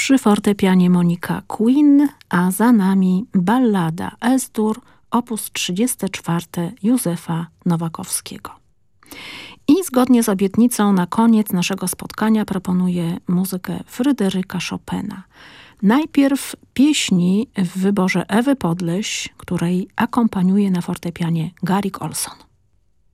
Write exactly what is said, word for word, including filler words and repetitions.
przy fortepianie Monika Quinn, a za nami ballada Es-Dur, opus trzydziesty czwarty Józefa Nowakowskiego. I zgodnie z obietnicą na koniec naszego spotkania proponuję muzykę Fryderyka Chopina. Najpierw pieśni w wyborze Ewy Podleś, której akompaniuje na fortepianie Garrick Ohlson.